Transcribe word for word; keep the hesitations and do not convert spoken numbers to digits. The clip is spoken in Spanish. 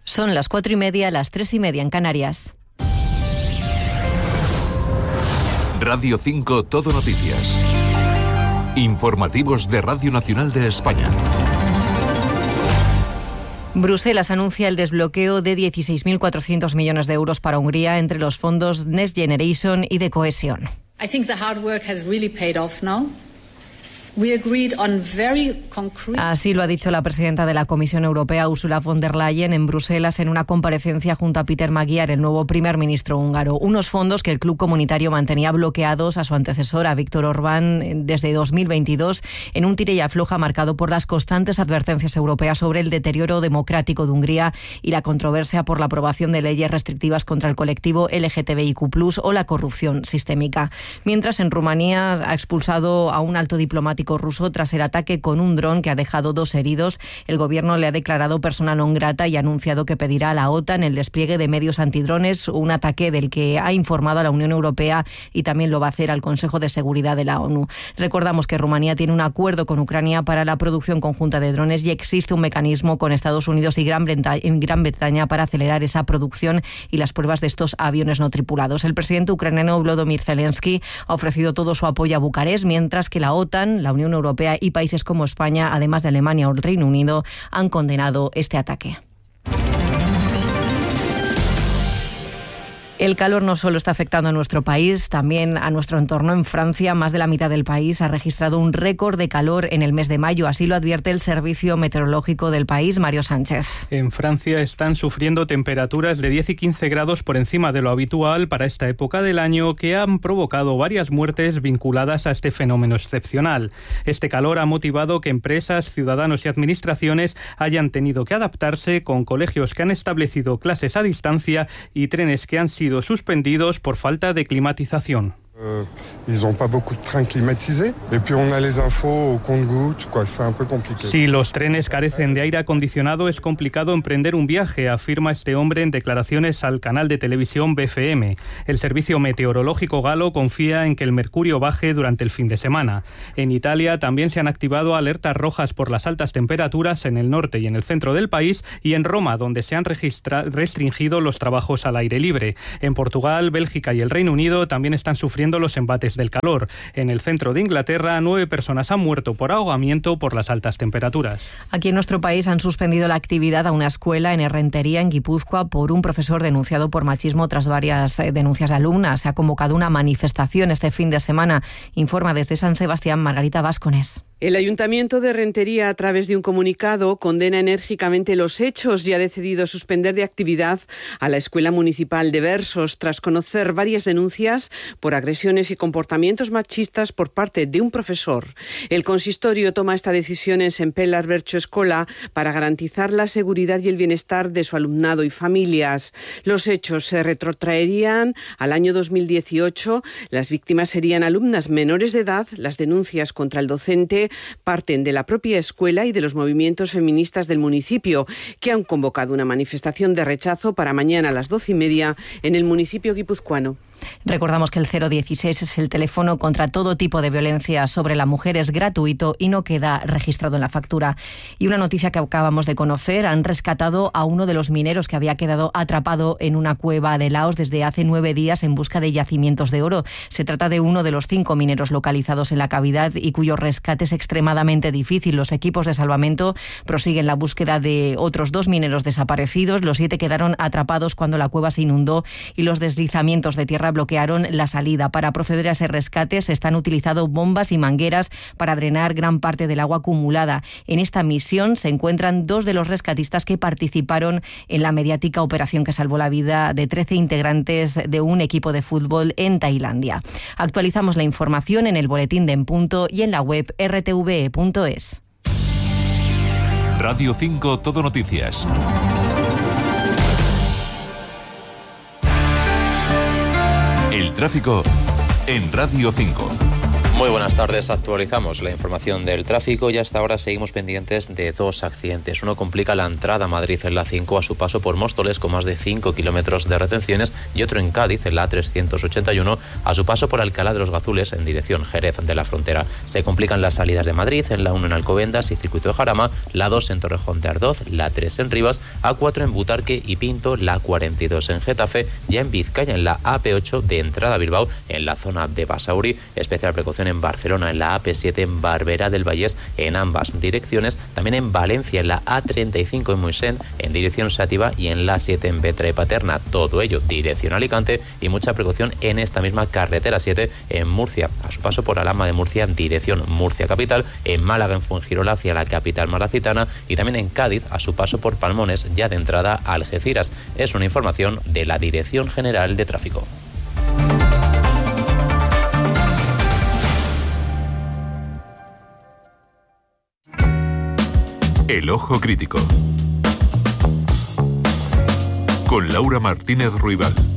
Son las cuatro y media, las tres y media en Canarias. Radio cinco Todo Noticias. Informativos de Radio Nacional de España. Bruselas anuncia el desbloqueo de dieciséis mil cuatrocientos millones de euros para Hungría entre los fondos Next Generation y de cohesión. I think the hard work has really paid off now. We agreed on very concrete... Así lo ha dicho la presidenta de la Comisión Europea, Ursula von der Leyen, en Bruselas en una comparecencia junto a Peter Magyar, el nuevo primer ministro húngaro. Unos fondos que el club comunitario mantenía bloqueados a su antecesor, a Viktor Orbán, desde dos mil veintidós, en un tire y afloja marcado por las constantes advertencias europeas sobre el deterioro democrático de Hungría y la controversia por la aprobación de leyes restrictivas contra el colectivo L G T B I Q plus, o la corrupción sistémica. Mientras, en Rumanía ha expulsado a un alto diplomático ruso tras el ataque con un dron que ha dejado dos heridos. El gobierno le ha declarado persona non grata y ha anunciado que pedirá a la OTAN el despliegue de medios antidrones, un ataque del que ha informado a la Unión Europea y también lo va a hacer al Consejo de Seguridad de la ONU. Recordamos que Rumanía tiene un acuerdo con Ucrania para la producción conjunta de drones y existe un mecanismo con Estados Unidos y Gran Bretaña, Gran Bretaña para acelerar esa producción y las pruebas de estos aviones no tripulados. El presidente ucraniano Volodymyr Zelensky ha ofrecido todo su apoyo a Bucarest, mientras que la OTAN, la Unión Europea y países como España, además de Alemania o el Reino Unido, han condenado este ataque. El calor no solo está afectando a nuestro país, también a nuestro entorno. En Francia, más de la mitad del país ha registrado un récord de calor en el mes de mayo. Así lo advierte el Servicio Meteorológico del país, Mario Sánchez. En Francia están sufriendo temperaturas de diez y quince grados por encima de lo habitual para esta época del año, que han provocado varias muertes vinculadas a este fenómeno excepcional. Este calor ha motivado que empresas, ciudadanos y administraciones hayan tenido que adaptarse, con colegios que han establecido clases a distancia y trenes que han sido suspendidos por falta de climatización. Euh, ils n'ont pas beaucoup de trains climatisés et puis on a les infos au compte-gouttes, quoi, c'est un peu compliqué. Si los trenes carecen de aire acondicionado, es complicado emprender un viaje, afirma este hombre en declaraciones al canal de televisión B F M. El Servicio Meteorológico galo confía en que el mercurio baje durante el fin de semana. En Italia también se han activado alertas rojas por las altas temperaturas en el norte y en el centro del país, y en Roma, donde se han registra- restringido los trabajos al aire libre. En Portugal, Bélgica y el Reino Unido también están sufriendo los embates del calor. En el centro de Inglaterra, nueve personas han muerto por ahogamiento por las altas temperaturas. Aquí en nuestro país han suspendido la actividad a una escuela en Errentería, en Guipúzcoa, por un profesor denunciado por machismo tras varias denuncias de alumnas. Se ha convocado una manifestación este fin de semana. Informa desde San Sebastián Margarita Váscones. El Ayuntamiento de Rentería, a través de un comunicado, condena enérgicamente los hechos y ha decidido suspender de actividad a la Escuela Municipal de Versos tras conocer varias denuncias por agresiones y comportamientos machistas por parte de un profesor. El consistorio toma esta decisión en Sempelar Bercho Escola para garantizar la seguridad y el bienestar de su alumnado y familias. Los hechos se retrotraerían al año dos mil dieciocho. Las víctimas serían alumnas menores de edad. Las denuncias contra el docente parten de la propia escuela y de los movimientos feministas del municipio, que han convocado una manifestación de rechazo para mañana a las doce y media en el municipio guipuzcoano. Recordamos que el cero dieciséis es el teléfono contra todo tipo de violencia sobre la mujer, es gratuito y no queda registrado en la factura. Y una noticia que acabamos de conocer: han rescatado a uno de los mineros que había quedado atrapado en una cueva de Laos desde hace nueve días en busca de yacimientos de oro. Se trata de uno de los cinco mineros localizados en la cavidad y cuyo rescate es extremadamente difícil. Los equipos de salvamento prosiguen la búsqueda de otros dos mineros desaparecidos. Los siete quedaron atrapados cuando la cueva se inundó y los deslizamientos de tierra bloquearon la salida. Para proceder a ese rescate se están utilizando bombas y mangueras para drenar gran parte del agua acumulada. En esta misión se encuentran dos de los rescatistas que participaron en la mediática operación que salvó la vida de trece integrantes de un equipo de fútbol en Tailandia. Actualizamos la información en el boletín de En Punto y en la web erre te ve e punto es. Radio cinco Todo Noticias. El tráfico en Radio cinco. Muy buenas tardes, actualizamos la información del tráfico y hasta ahora seguimos pendientes de dos accidentes. Uno complica la entrada a Madrid en la cinco a su paso por Móstoles con más de cinco kilómetros de retenciones y otro en Cádiz en la trescientos ochenta y uno a su paso por Alcalá de los Gazules en dirección Jerez de la Frontera. Se complican las salidas de Madrid en la uno en Alcobendas y Circuito de Jarama, la dos en Torrejón de Ardoz, la tres en Rivas, A cuatro en Butarque y Pinto, la cuarenta y dos en Getafe, ya en Vizcaya en la A P ocho de entrada a Bilbao en la zona de Basauri, especial precaución en Barcelona en la A P siete en Barberá del Vallés en ambas direcciones, también en Valencia en la A treinta y cinco en Moixent en dirección Sátiva y en la siete en Petra y Paterna, todo ello dirección Alicante, y mucha precaución en esta misma carretera siete en Murcia, a su paso por Alhama de Murcia dirección Murcia capital, en Málaga en Fuengirola hacia la capital malacitana y también en Cádiz a su paso por Palmones ya de entrada a Algeciras. Es una información de la Dirección General de Tráfico. El Ojo Crítico con Laura Martínez Ruibal.